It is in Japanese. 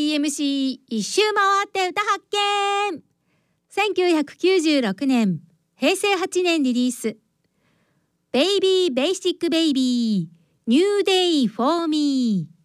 TMC 一周回って歌発見。1996年平成8年リリース、ベイビーベーシックベイビーニューデイフォーミー。